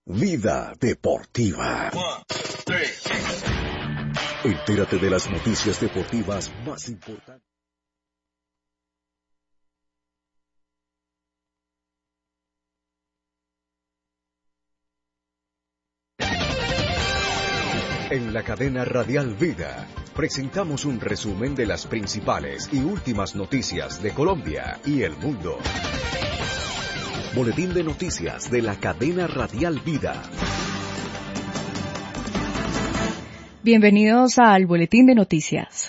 Vida Deportiva. Entérate de las noticias deportivas más importantes. En la cadena radial Vida, presentamos un resumen de las principales y últimas noticias de Colombia y el mundo. Boletín de noticias de la cadena radial Vida. Bienvenidos al Boletín de Noticias.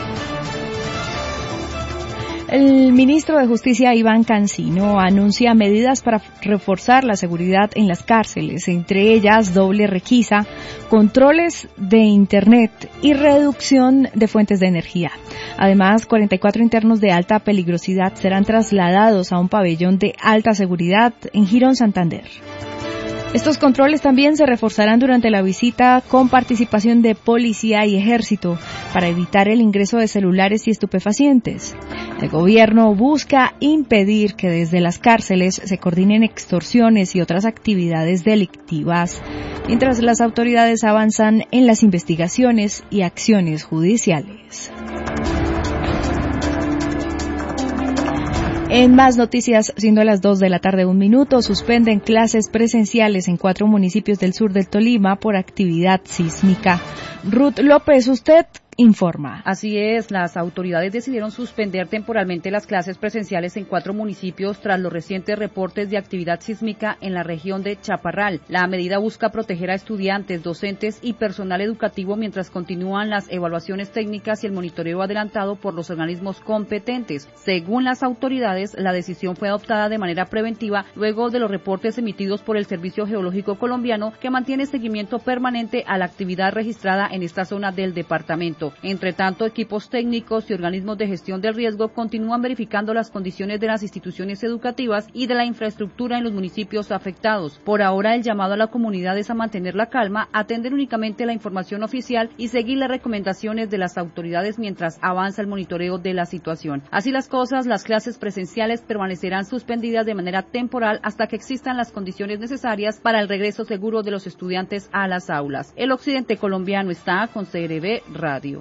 El ministro de Justicia, Iván Cancino, anuncia medidas para reforzar la seguridad en las cárceles, entre ellas doble requisa, controles de Internet y reducción de fuentes de energía. Además, 44 internos de alta peligrosidad serán trasladados a un pabellón de alta seguridad en Girón, Santander. Estos controles también se reforzarán durante la visita con participación de policía y ejército para evitar el ingreso de celulares y estupefacientes. El gobierno busca impedir que desde las cárceles se coordinen extorsiones y otras actividades delictivas, mientras las autoridades avanzan en las investigaciones y acciones judiciales. En más noticias, siendo las 2 de la tarde 1 minuto, suspenden clases presenciales en 4 municipios del sur del Tolima por actividad sísmica. Ruth López, usted informa. Así es, las autoridades decidieron suspender temporalmente las clases presenciales en 4 municipios tras los recientes reportes de actividad sísmica en la región de Chaparral. La medida busca proteger a estudiantes, docentes y personal educativo mientras continúan las evaluaciones técnicas y el monitoreo adelantado por los organismos competentes. Según las autoridades, la decisión fue adoptada de manera preventiva luego de los reportes emitidos por el Servicio Geológico Colombiano, que mantiene seguimiento permanente a la actividad registrada en esta zona del departamento. Entre tanto, equipos técnicos y organismos de gestión del riesgo continúan verificando las condiciones de las instituciones educativas y de la infraestructura en los municipios afectados. Por ahora, el llamado a la comunidad es a mantener la calma, atender únicamente la información oficial y seguir las recomendaciones de las autoridades mientras avanza el monitoreo de la situación. Así las cosas, las clases presenciales permanecerán suspendidas de manera temporal hasta que existan las condiciones necesarias para el regreso seguro de los estudiantes a las aulas. El occidente colombiano está con CRB Radio.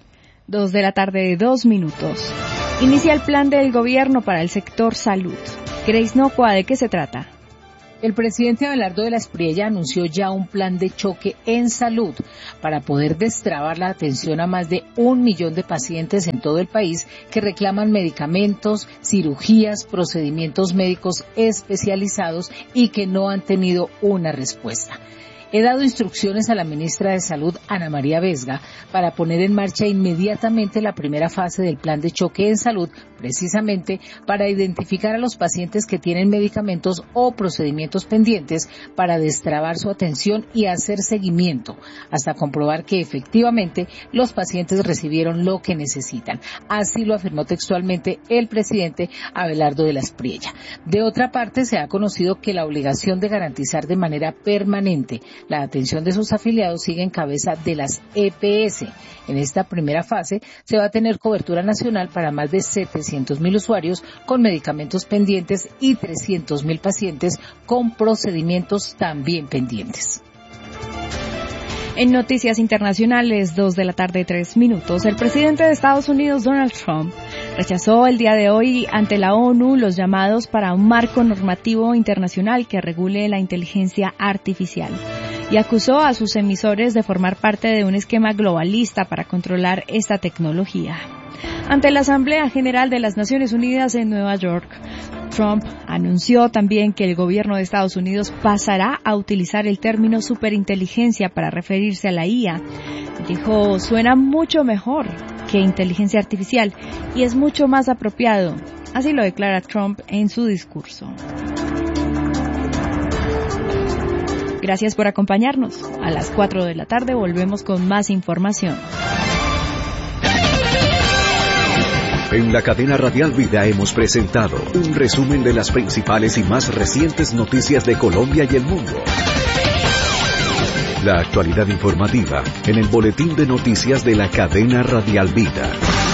2 de la tarde, 2 minutos. Inicia el plan del gobierno para el sector salud. Grace Nocua, ¿de qué se trata? El presidente Abelardo de la Espriella anunció ya un plan de choque en salud para poder destrabar la atención a más de 1 millón de pacientes en todo el país que reclaman medicamentos, cirugías, procedimientos médicos especializados y que no han tenido una respuesta. He dado instrucciones a la ministra de Salud, Ana María Vesga, para poner en marcha inmediatamente la primera fase del plan de choque en salud, precisamente para identificar a los pacientes que tienen medicamentos o procedimientos pendientes para destrabar su atención y hacer seguimiento, hasta comprobar que efectivamente los pacientes recibieron lo que necesitan. Así lo afirmó textualmente el presidente Abelardo de la Espriella. De otra parte, se ha conocido que la obligación de garantizar de manera permanente la atención de sus afiliados sigue en cabeza de las EPS. En esta primera fase se va a tener cobertura nacional para más de 700.000 usuarios con medicamentos pendientes y 300.000 pacientes con procedimientos también pendientes. En noticias internacionales, 2 de la tarde, 3 minutos, el presidente de Estados Unidos, Donald Trump, rechazó el día de hoy ante la ONU los llamados para un marco normativo internacional que regule la inteligencia artificial y acusó a sus emisores de formar parte de un esquema globalista para controlar esta tecnología. Ante la Asamblea General de las Naciones Unidas en Nueva York, Trump anunció también que el gobierno de Estados Unidos pasará a utilizar el término superinteligencia para referirse a la IA. Dijo, suena mucho mejor que inteligencia artificial y es mucho más apropiado. Así lo declara Trump en su discurso. Gracias por acompañarnos. A las 4 de la tarde volvemos con más información. En la cadena radial Vida hemos presentado un resumen de las principales y más recientes noticias de Colombia y el mundo. La actualidad informativa en el Boletín de Noticias de la cadena radial Vida.